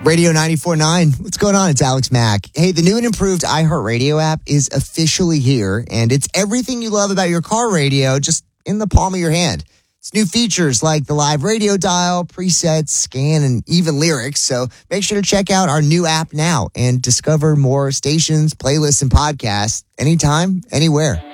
Radio 94.9. What's going on? It's Alex Mack. Hey, the new and improved iHeartRadio app is officially here, and it's everything you love about your car radio just in the palm of your hand. It's new features like the live radio dial, presets, scan, and even lyrics. So make sure to check out our new app now and discover more stations, playlists, and podcasts anytime, anywhere.